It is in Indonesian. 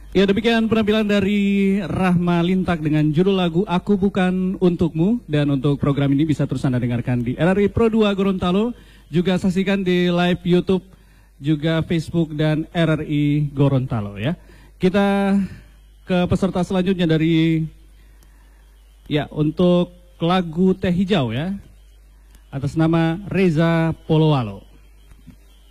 Ya, demikian penampilan dari Rahma Lintak dengan judul lagu Aku Bukan Untukmu. Dan untuk program ini bisa terus Anda dengarkan di RRI Pro 2 Gorontalo. Juga saksikan di live YouTube, juga Facebook dan RRI Gorontalo ya. Kita ke peserta selanjutnya dari, ya, untuk lagu Teh Hijau ya, atas nama Reza Polowalo.